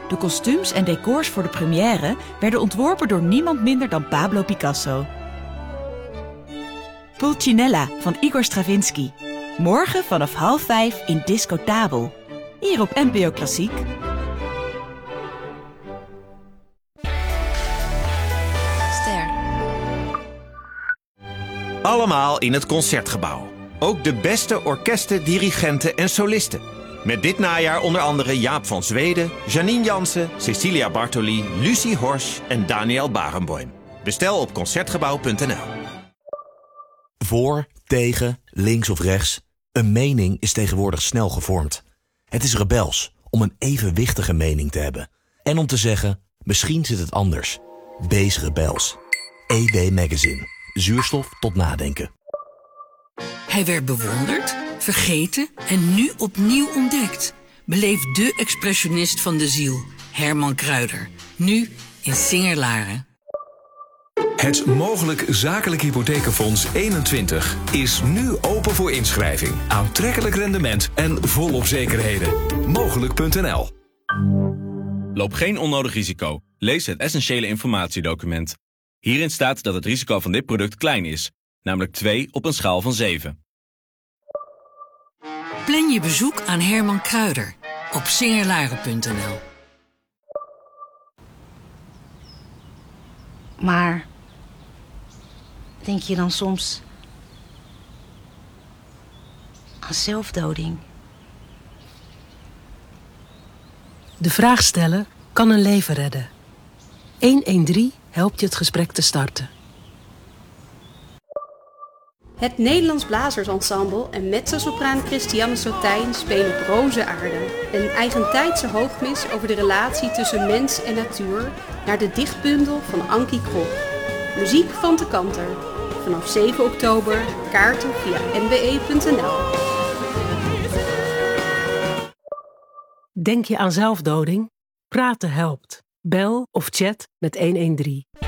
De kostuums en decors voor de première werden ontworpen door niemand minder dan Pablo Picasso. Pulcinella van Igor Stravinsky. Morgen vanaf 4:30 in Disco Tabel. Hier op NPO Klassiek. Ster. Allemaal in het Concertgebouw. Ook de beste orkesten, dirigenten en solisten. Met dit najaar onder andere Jaap van Zweden, Janine Jansen, Cecilia Bartoli, Lucie Horsch en Daniel Barenboim. Bestel op concertgebouw.nl. Voor, tegen, links of rechts. Een mening is tegenwoordig snel gevormd. Het is rebels om een evenwichtige mening te hebben. En om te zeggen, misschien zit het anders. Wees rebels. EW Magazine. Zuurstof tot nadenken. Hij werd bewonderd, vergeten en nu opnieuw ontdekt. Beleef de expressionist van de ziel, Herman Kruider. Nu in Singer-Laren. Het Mogelijk Zakelijk Hypothekenfonds 21 is nu open voor inschrijving. Aantrekkelijk rendement en volop zekerheden. Mogelijk.nl. Loop geen onnodig risico. Lees het essentiële informatiedocument. Hierin staat dat het risico van dit product klein is, namelijk 2 op een schaal van 7. Plan je bezoek aan Herman Kruider op singerlaren.nl. Maar denk je dan soms aan zelfdoding? De vraag stellen kan een leven redden. 113 helpt je het gesprek te starten. Het Nederlands Blazersensemble en mezzosopraan Christiane Sotijn spelen Broze Aarde. Een eigentijdse hoogmis over de relatie tussen mens en natuur naar de dichtbundel van Ankie Krop. Muziek van de Kanter. Vanaf 7 oktober, kaarten via nbe.nl. Denk je aan zelfdoding? Praten helpt. Bel of chat met 113.